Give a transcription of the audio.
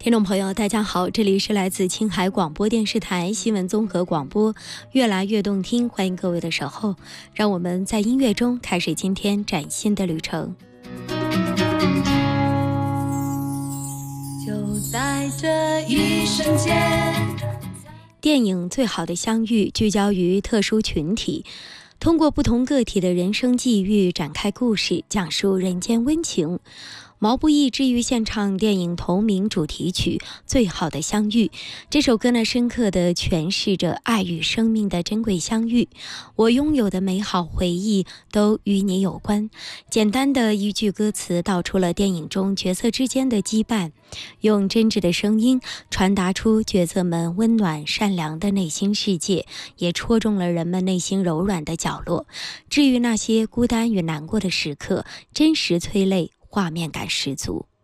听众朋友大家好，这里是来自青海广播电视台新闻综合广播，越来越动听，欢迎各位的守候，让我们在音乐中开始今天崭新的旅程。 就在这一瞬间， 电影《最好的相遇》聚焦于特殊群体，通过不同个体的人生际遇展开故事，讲述人间温情。毛不易治愈现场电影同名主题曲《最好的相遇》，这首歌呢，深刻地诠释着爱与生命的珍贵相遇。我拥有的美好回忆都与你有关。简单的一句歌词道出了电影中角色之间的羁绊，用真挚的声音传达出角色们温暖善良的内心世界，也戳中了人们内心柔软的角落，治愈那些孤单与难过的时刻，真实催泪，画面感十足。